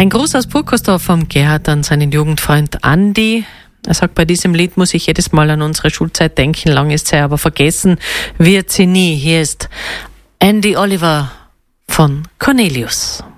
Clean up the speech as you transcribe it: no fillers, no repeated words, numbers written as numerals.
Ein Gruß aus Burkersdorf vom Gerhard an seinen Jugendfreund Andi. Er sagt, bei diesem Lied muss ich jedes Mal an unsere Schulzeit denken, lang ist sie, aber vergessen wird sie nie. Hier ist Andy Oliver von Cornelius.